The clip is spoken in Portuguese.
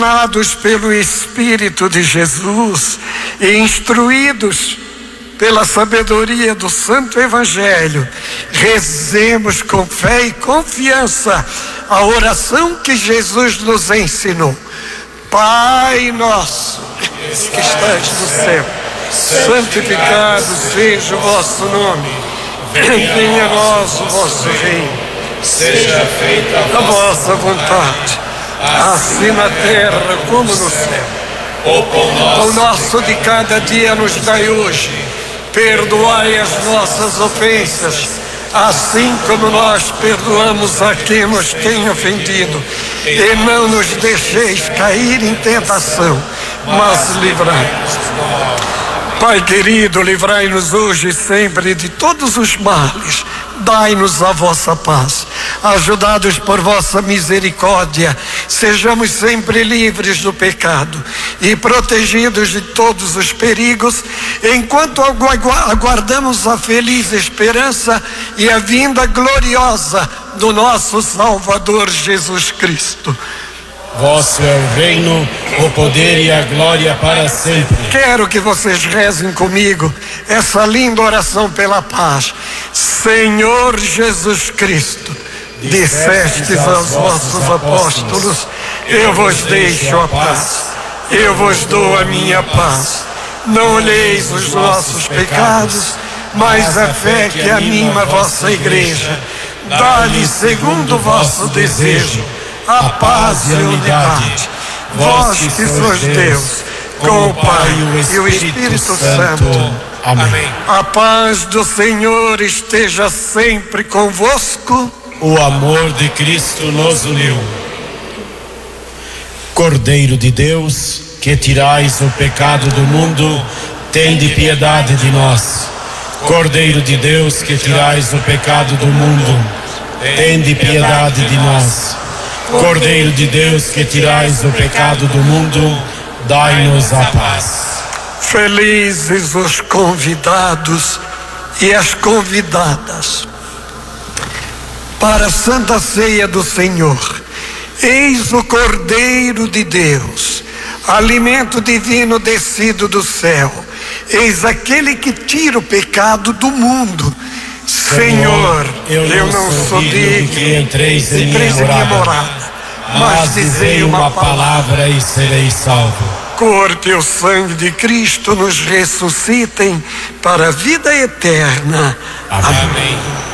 pelo Espírito de Jesus e instruídos pela sabedoria do Santo Evangelho, rezemos com fé e confiança a oração que Jesus nos ensinou. Pai nosso, que estás no céu, santificado seja o vosso nome. Venha a nós o vosso reino. Seja feita a vossa vontade, assim na terra como no céu. O pão nosso de cada dia nos dai hoje. Perdoai as nossas ofensas, assim como nós perdoamos a quem nos tem ofendido. E não nos deixeis cair em tentação, mas livrai-nos. Pai querido, livrai-nos hoje e sempre de todos os males. Dai-nos a vossa paz. Ajudados por vossa misericórdia, sejamos sempre livres do pecado e protegidos de todos os perigos, enquanto aguardamos a feliz esperança e a vinda gloriosa do nosso Salvador Jesus Cristo. Vosso é o reino, o poder e a glória para sempre. Quero que vocês rezem comigo essa linda oração pela paz. Senhor Jesus Cristo, dissestes aos vossos apóstolos: eu vos deixo a paz, eu vos dou a minha paz. Não olheis os nossos pecados, mas a fé que anima a vossa igreja. Dá-lhe segundo o vosso desejo a paz e a unidade. Vós que sois Deus, com o Pai e o Espírito Santo. Amém. A paz do Senhor esteja sempre convosco. O amor de Cristo nos uniu. Cordeiro de Deus, que tirais o pecado do mundo, tende piedade de nós. Cordeiro de Deus, que tirais o pecado do mundo, tende piedade de nós. Cordeiro de Deus, que tirais o pecado do mundo, dai-nos a paz. Felizes os convidados e as convidadas para a Santa Ceia do Senhor. Eis o Cordeiro de Deus, alimento divino descido do céu. Eis aquele que tira o pecado do mundo. Senhor, eu não sou digno que entreis em minha morada, mas dizei uma palavra e serei salvo. Corpo e o sangue de Cristo nos ressuscitem para a vida eterna. Amém.